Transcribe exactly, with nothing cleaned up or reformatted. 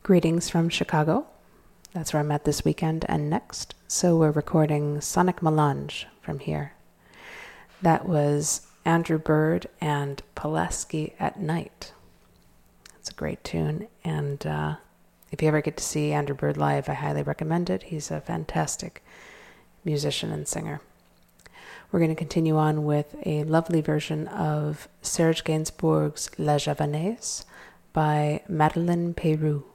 Greetings from Chicago. That's where I'm at this weekend and next. So we're recording Sonic Melange from here. That was Andrew Bird and Pulaski at Night. It's a great tune. And uh, if you ever get to see Andrew Bird live, I highly recommend it. He's a fantastic musician and singer. We're going to continue on with a lovely version of Serge Gainsbourg's La Javanaise by Madeleine Peyroux.